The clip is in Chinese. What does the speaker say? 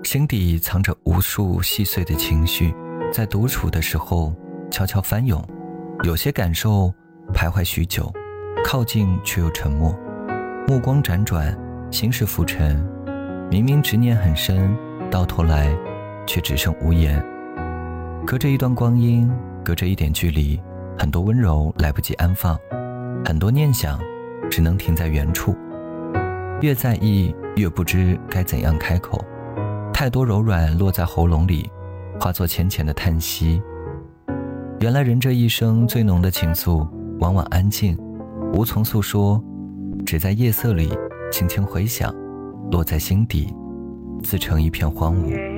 心底藏着无数细碎的情绪，在独处的时候悄悄翻涌。有些感受徘徊许久，靠近却又沉默，目光辗转，心事浮沉，明明执念很深，到头来却只剩无言。隔着一段光阴，隔着一点距离，很多温柔来不及安放，很多念想只能停在原处。越在意越不知该怎样开口，太多柔软落在喉咙里，化作浅浅的叹息。原来人这一生最浓的情愫往往安静，无从诉说，只在夜色里轻轻回响，落在心底，自成一片荒芜。